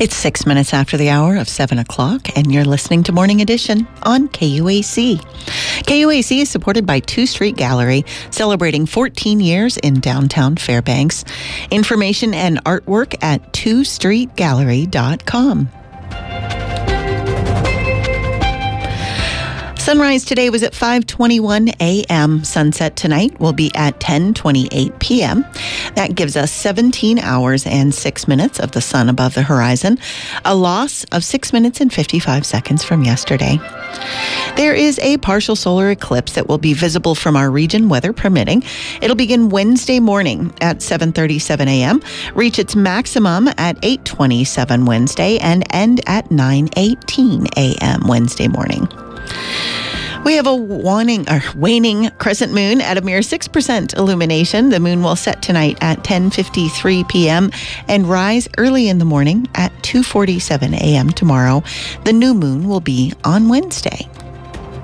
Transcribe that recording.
It's 6 minutes after the hour of 7 o'clock, and you're listening to Morning Edition on KUAC. KUAC is supported by 2 Street Gallery, celebrating 14 years in downtown Fairbanks. Information and artwork at 2streetgallery.com. Sunrise today was at 5:21 a.m. Sunset tonight will be at 10:28 p.m. That gives us 17 hours and 6 minutes of the sun above the horizon, a loss of 6 minutes and 55 seconds from yesterday. There is a partial solar eclipse that will be visible from our region, weather permitting. It'll begin Wednesday morning at 7:37 a.m., reach its maximum at 8:27 Wednesday, and end at 9:18 a.m. Wednesday morning. We have a waning crescent moon at a mere 6% illumination. The moon will set tonight at 10:53 p.m. and rise early in the morning at 2:47 a.m. tomorrow. The new moon will be on Wednesday.